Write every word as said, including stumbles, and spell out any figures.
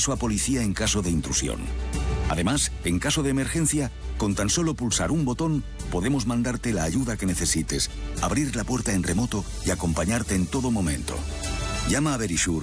aviso a policía en caso de intrusión. Además, en caso de emergencia, con tan solo pulsar un botón, podemos mandarte la ayuda que necesites, abrir la puerta en remoto y acompañarte en todo momento. Llama a Verisure